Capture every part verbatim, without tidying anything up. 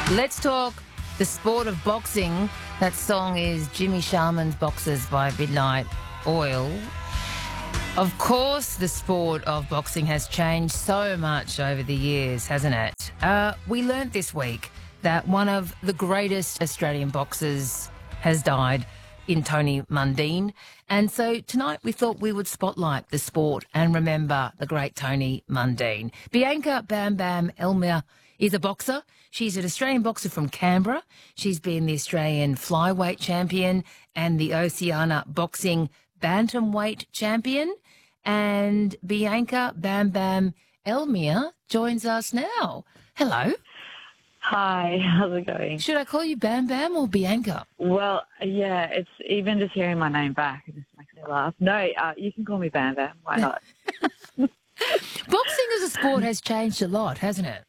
Let's talk the sport of boxing. That song is Jimmy Sharman's Boxers by Midnight Oil. Of course, the sport of boxing has changed so much over the years, hasn't it? Uh, we learnt this week that one of the greatest Australian boxers has died in Tony Mundine. And so tonight we thought we would spotlight the sport and remember the great Tony Mundine. Bianca Bam Bam Elmer is a boxer. She's an Australian boxer from Canberra. She's been the Australian flyweight champion and the Oceania boxing bantamweight champion. And Bianca Bam Bam Elmer joins us now. Hello. Hi, how's it going? Should I call you Bam Bam or Bianca? Well, yeah, it's even just hearing my name back, it just makes me laugh. No, uh, you can call me Bam Bam. Why not? Boxing as a sport has changed a lot, hasn't it?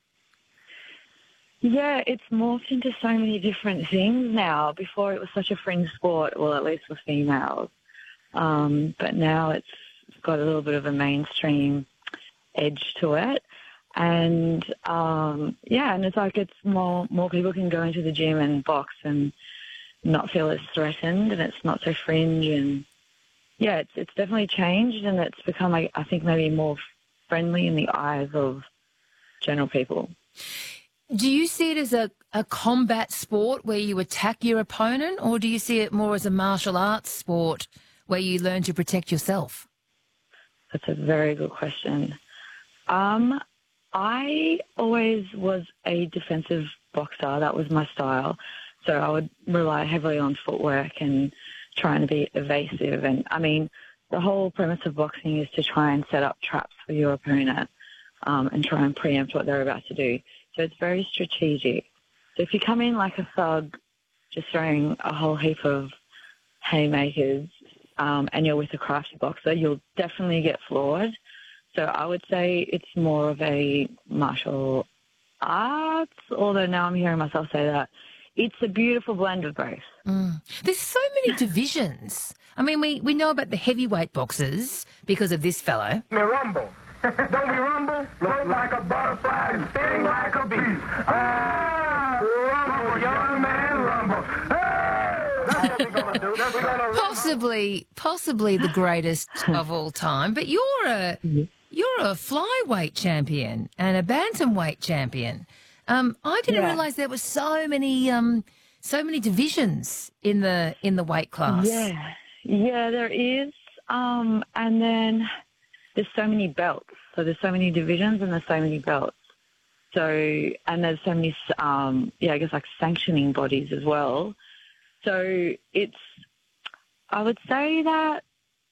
Yeah, it's morphed into so many different things now. Before it was such a fringe sport, well, at least for females. Um, but now it's got a little bit of a mainstream edge to it. And, um, yeah, and it's like it's more more people can go into the gym and box and not feel as threatened, and it's not so fringe. And, yeah, it's it's definitely changed, and it's become, I, I think, maybe more friendly in the eyes of general people. Do you see it as a, a combat sport where you attack your opponent, or do you see it more as a martial arts sport where you learn to protect yourself? That's a very good question. Um, I always was a defensive boxer. That was my style. So I would rely heavily on footwork and trying to be evasive. And, I mean, the whole premise of boxing is to try and set up traps for your opponent um, and try and preempt what they're about to do. So it's very strategic. So if you come in like a thug, just throwing a whole heap of haymakers, um, and you're with a crafty boxer, you'll definitely get floored. So I would say it's more of a martial arts, although now I'm hearing myself say that. It's a beautiful blend of both. Mm. There's so many divisions. I mean, we, we know about the heavyweight boxers because of this fellow. Me rumble. Don't we rumble? Float like a butterfly and sting like a bee. Ah, rumble, young man, rumble. Hey! That's what we're going to do. That's what we're going to Possibly, possibly the greatest of all time. But you're a you're a flyweight champion and a bantamweight champion. Um, I didn't Yeah. realise there were so many um, so many divisions in the in the weight class. Yeah, yeah, there is. Um, and then there's so many belts. So there's so many divisions and there's so many belts. So, and there's so many, um, yeah, I guess like sanctioning bodies as well. So it's, I would say that,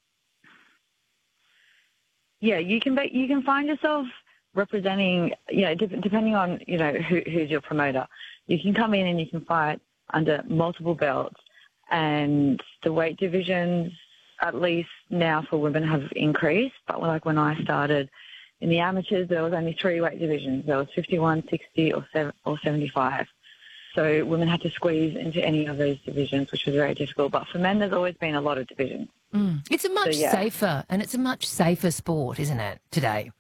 yeah, you can be, you can find yourself representing, you know, de- depending on, you know, who, who's your promoter. You can come in and you can fight under multiple belts, and the weight divisions, at least now for women, have increased. But like when I started in the amateurs, there was only three weight divisions. There was fifty-one, sixty, or seven, or seventy-five. So women had to squeeze into any of those divisions, which was very difficult. But for men, there's always been a lot of divisions. Mm. It's a much So, yeah. safer, and it's a much safer sport, isn't it, today?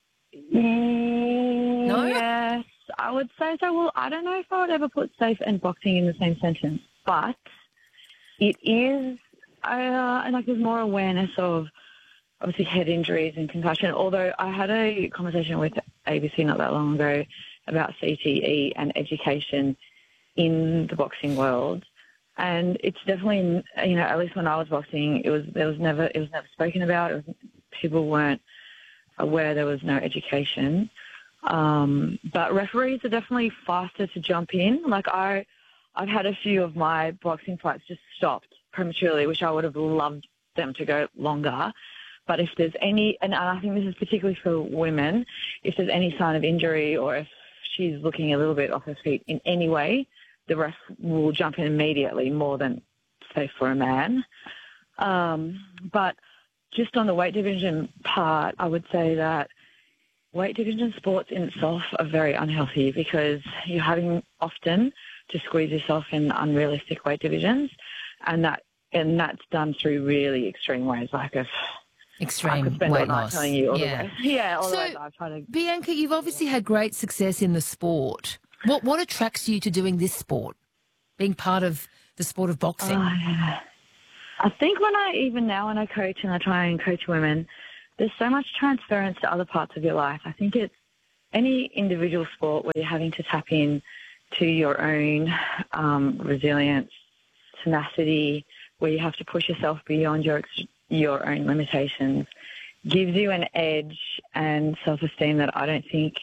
Mm, No? Yes, I would say so. Well, I don't know if I would ever put safe and boxing in the same sentence, but it is, uh, and like there's more awareness of obviously head injuries and concussion. Although I had a conversation with A B C not that long ago about C T E and education in the boxing world, and it's definitely, you know, at least when I was boxing, it was there was never it was never spoken about. It was, people weren't aware there was no education. Um, but referees are definitely faster to jump in. Like I, I've had a few of my boxing fights just stopped prematurely, which I would have loved them to go longer. But if there's any, and I think this is particularly for women, if there's any sign of injury or if she's looking a little bit off her feet in any way, the ref will jump in immediately, more than, say, for a man. Um, but just on the weight division part, I would say that weight division sports in itself are very unhealthy because you're having often to squeeze yourself in unrealistic weight divisions, and that and that's done through really extreme ways, like if Extreme I could spend weight all night loss. telling you all yeah. the ways. Yeah, all So, the ways I've tried to. Bianca, you've obviously had great success in the sport. What what attracts you to doing this sport, being part of the sport of boxing? Oh, yeah. I think when I, even now when I coach and I try and coach women, there's so much transference to other parts of your life. I think it's any individual sport where you're having to tap in to your own um, resilience, tenacity, where you have to push yourself beyond your your own limitations, gives you an edge and self-esteem that I don't think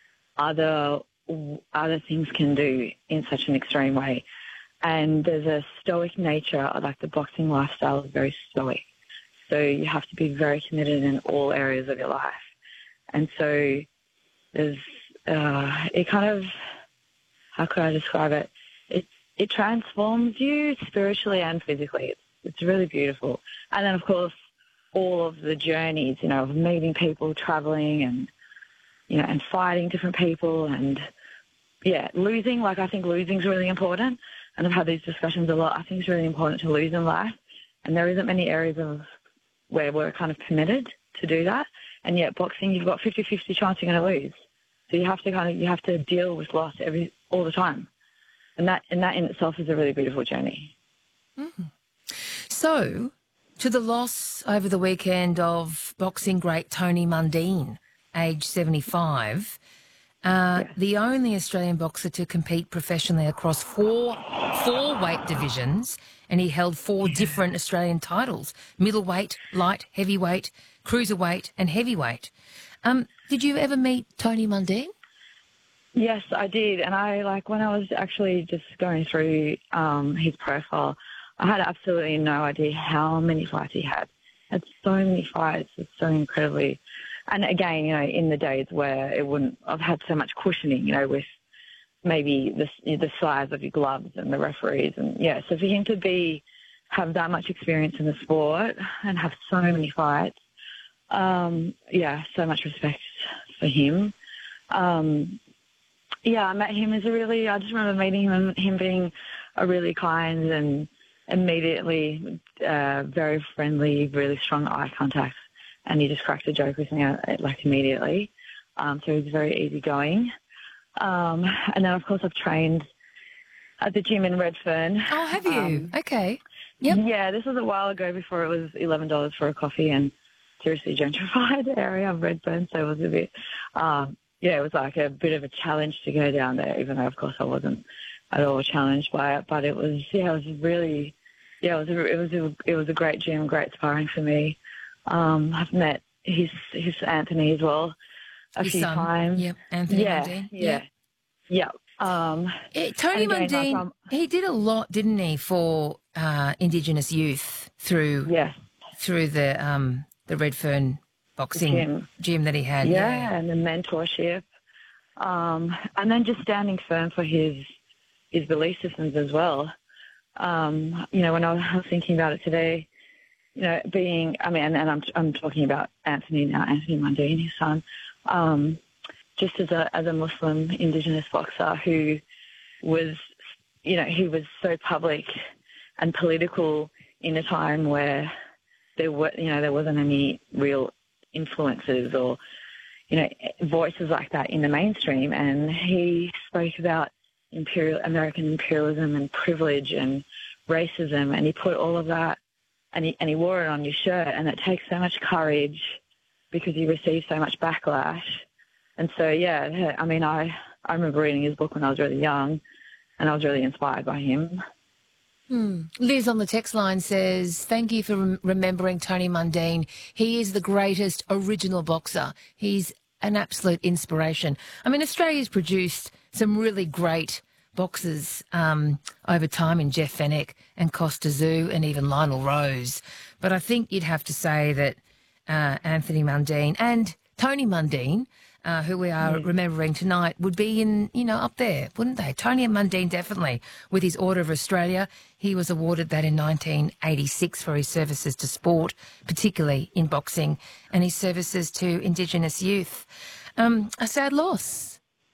other other things can do in such an extreme way. And there's a stoic nature, like the boxing lifestyle is very stoic. So you have to be very committed in all areas of your life. And so there's, uh, it kind of, how could I describe it? It it transforms you spiritually and physically. It's, it's really beautiful. And then, of course, all of the journeys, you know, of meeting people, traveling and, you know, and fighting different people and, yeah, losing. Like, I think losing is really important. And I've had these discussions a lot. I think it's really important to lose in life. And there isn't many areas of where we're kind of committed to do that. And yet boxing, you've got fifty-fifty chance you're going to lose. So you have to kind of, you have to deal with loss every, all the time. And that, and that in itself is a really beautiful journey. Mm-hmm. So, to the loss over the weekend of boxing great Tony Mundine, age seventy-five, uh, Yes. the only Australian boxer to compete professionally across four four weight divisions, and he held four different Australian titles: middleweight, light, heavyweight, cruiserweight, and heavyweight. Um, did you ever meet Tony Mundine? Yes, I did. And I, like, when I was actually just going through um, his profile, I had absolutely no idea how many fights he had. Had so many fights. It's so incredibly. And again, you know, in the days where it wouldn't, I've had so much cushioning, you know, with maybe the the size of your gloves and the referees, and yeah. So for him to be have that much experience in the sport and have so many fights, um, yeah, so much respect for him. Um, yeah, I met him as a really. I just remember meeting him and him being a really kind and immediately uh, very friendly, really strong eye contact. And he just cracked a joke with me, uh, like, immediately. Um, so he was very easygoing. Um, and then, of course, I've trained at the gym in Redfern. Oh, have you? Um, Okay. Yep. Yeah, this was a while ago before it was eleven dollars for a coffee and seriously gentrified area of Redfern. So it was a bit, um, yeah, it was like a bit of a challenge to go down there, even though, of course, I wasn't at all challenged by it. But it was, yeah, it was really, yeah, it was a, it was a, it was a great gym, great sparring for me. Um, I've met his his Anthony as well a His few son. times. Yep, Anthony yeah, Mundine. yeah, yeah. Um, Eh, Tony and again, like, Mundine, um, he did a lot, didn't he, for uh, Indigenous youth through yes, through the um, the Redfern boxing gym. gym that he had. yeah, Yeah. and the mentorship, um, and then just standing firm for his his belief systems as well. Um, you know, when I was thinking about it today. You know, being, I mean, and, and I'm I'm talking about Anthony now, Anthony Mundine, his son, um, just as a as a Muslim Indigenous boxer who was, you know, he was so public and political in a time where there were, you know, there wasn't any real influences or, you know, voices like that in the mainstream, and he spoke about imperial American imperialism and privilege and racism, and he put all of that. And he, and he wore it on your shirt, and it takes so much courage because he received so much backlash. And so, yeah, I mean, I, I remember reading his book when I was really young, and I was really inspired by him. Hmm. Liz on the text line says, thank you for rem- remembering Tony Mundine. He is the greatest original boxer. He's an absolute inspiration. I mean, Australia's produced some really great boxers um, over time in Jeff Fenech and Costa Zoo and even Lionel Rose. But I think you'd have to say that uh, Anthony Mundine and Tony Mundine, uh, who we are Yeah. remembering tonight, would be in, you know, up there, wouldn't they? Tony Mundine definitely, with his Order of Australia. He was awarded that in nineteen eighty-six for his services to sport, particularly in boxing, and his services to Indigenous youth. Um, a sad loss.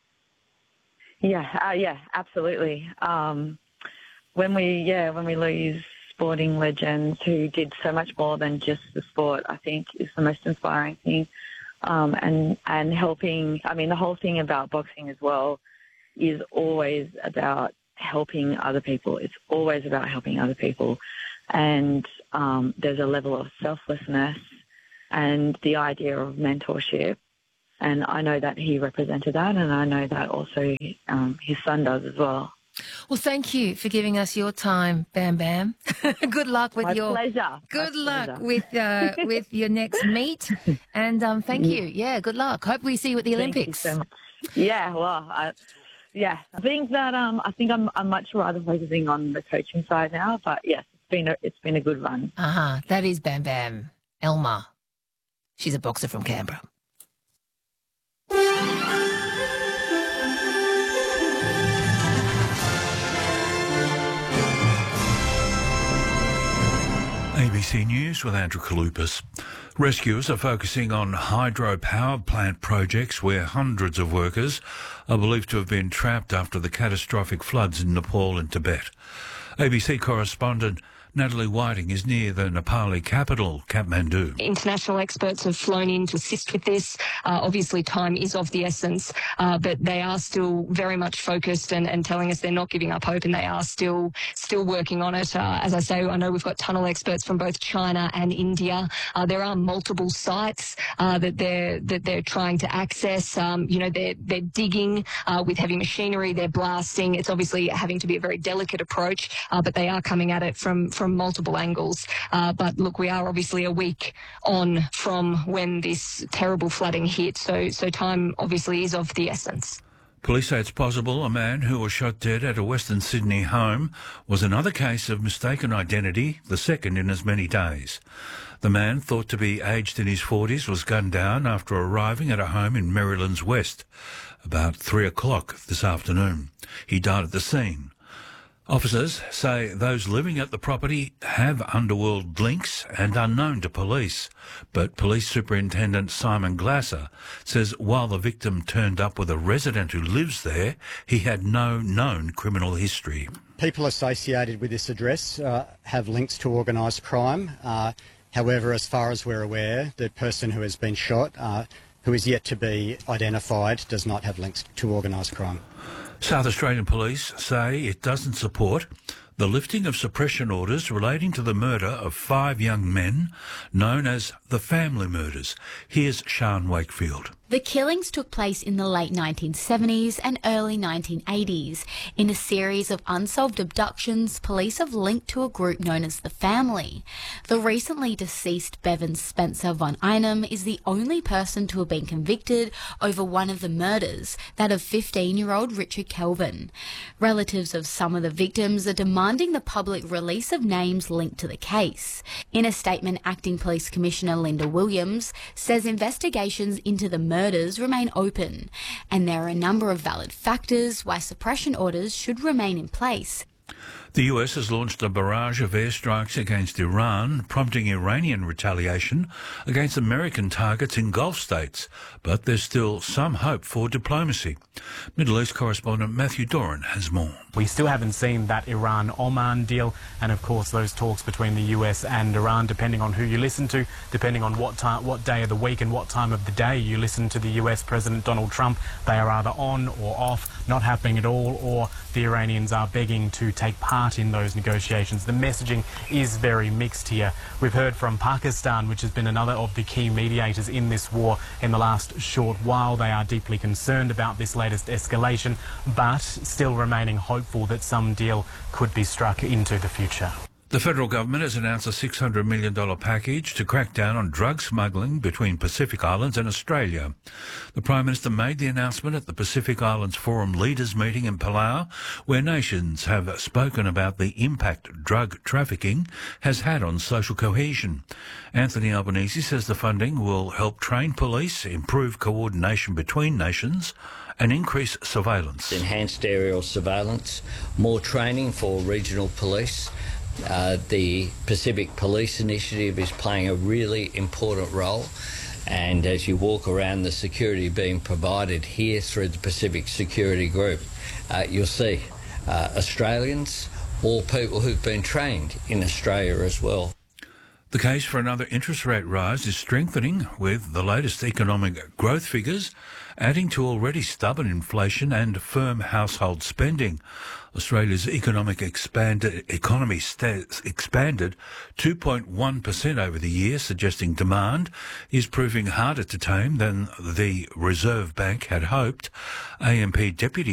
Yeah, uh, yeah, absolutely. Um, when we, yeah, when we lose sporting legends who did so much more than just the sport, I think is the most inspiring thing. Um, and and helping. I mean, the whole thing about boxing as well is always about helping other people. It's always about helping other people. And um, there's a level of selflessness and the idea of mentorship. And I know that he represented that, and I know that also um, his son does as well. Well, thank you for giving us your time, Bam Bam. Good luck with My your pleasure. Good My luck pleasure. with uh, with your next meet, and um, thank you. Yeah, good luck. Hope we see you at the Thank Olympics. you so much. Yeah, well, I, yeah, I think that um, I think I'm I'm much rather focusing on the coaching side now. But yes, it's been a it's been a good run. Uh huh. That is Bam Bam Elma. She's a boxer from Canberra. A B C News with Andrew Kalupas. Rescuers are focusing on hydropower plant projects where hundreds of workers are believed to have been trapped after the catastrophic floods in Nepal and Tibet. A B C correspondent Natalie Whiting is near the Nepali capital, Kathmandu. International experts have flown in to assist with this. Uh, obviously, time is of the essence, uh, but they are still very much focused and, and telling us they're not giving up hope, and they are still still working on it. Uh, as I say, I know we've got tunnel experts from both China and India. Uh, there are multiple sites uh, that they're that they're trying to access. Um, you know, they're they're digging uh, with heavy machinery. They're blasting. It's obviously having to be a very delicate approach, uh, but they are coming at it from from from multiple angles. Uh, but look, we are obviously a week on from when this terrible flooding hit, so so time obviously is of the essence. Police say it's possible a man who was shot dead at a Western Sydney home was another case of mistaken identity, the second in as many days. The man, thought to be aged in his forties, was gunned down after arriving at a home in Maryland's West about three o'clock this afternoon. He died at the scene. Officers say those living at the property have underworld links and are known to police, but Police Superintendent Simon Glasser says while the victim turned up with a resident who lives there, he had no known criminal history. People associated with this address uh, have links to organised crime. Uh, however, as far as we're aware, the person who has been shot, uh, who is yet to be identified, does not have links to organised crime. South Australian Police say it doesn't support the lifting of suppression orders relating to the murder of five young men known as the family murders. Here's Sian Wakefield. The killings took place in the late nineteen seventies and early nineteen eighties. In a series of unsolved abductions, police have linked to a group known as the Family. The recently deceased Bevan Spencer von Einem is the only person to have been convicted over one of the murders, that of fifteen-year-old Richard Kelvin. Relatives of some of the victims are demanding the public release of names linked to the case. In a statement, Acting Police Commissioner Linda Williams says investigations into the murders remain open, and there are a number of valid factors why suppression orders should remain in place. The U S has launched a barrage of airstrikes against Iran, prompting Iranian retaliation against American targets in Gulf states. But there's still some hope for diplomacy. Middle East correspondent Matthew Doran has more. We still haven't seen that Iran-Oman deal, and of course those talks between the U S and Iran, depending on who you listen to, depending on what time, what day of the week and what time of the day you listen to the U S President Donald Trump, they are either on or off, not happening at all, or the Iranians are begging to take part in those negotiations. The messaging is very mixed here. We've heard from Pakistan, which has been another of the key mediators in this war in the last short while. They are deeply concerned about this latest escalation, but still remaining hopeful that some deal could be struck into the future. The federal government has announced a six hundred million dollars package to crack down on drug smuggling between Pacific Islands and Australia. The Prime Minister made the announcement at the Pacific Islands Forum Leaders meeting in Palau, where nations have spoken about the impact drug trafficking has had on social cohesion. Anthony Albanese says the funding will help train police, improve coordination between nations, and increase surveillance. Enhanced aerial surveillance, more training for regional police. Uh, the Pacific Police Initiative is playing a really important role, and as you walk around the security being provided here through the Pacific Security Group, uh, you'll see uh, Australians or people who've been trained in Australia as well. The case for another interest rate rise is strengthening, with the latest economic growth figures adding to already stubborn inflation and firm household spending. Australia's economic expanded, economy sta- expanded two point one percent over the year, suggesting demand is proving harder to tame than the Reserve Bank had hoped. A M P Deputy